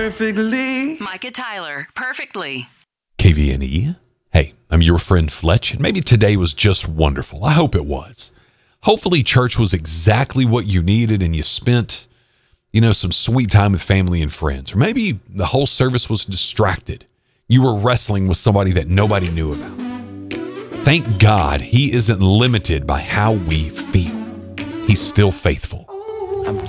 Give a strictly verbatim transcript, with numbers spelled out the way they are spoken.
perfectly. Micah Tyler, perfectly. K V N E. Hey, I'm your friend Fletch, and maybe today was just wonderful. I hope it was. Hopefully church was exactly what you needed and you spent, you know, some sweet time with family and friends. Or maybe the whole service was distracted. You were wrestling with somebody that nobody knew about. Thank God he isn't limited by how we feel. He's still faithful.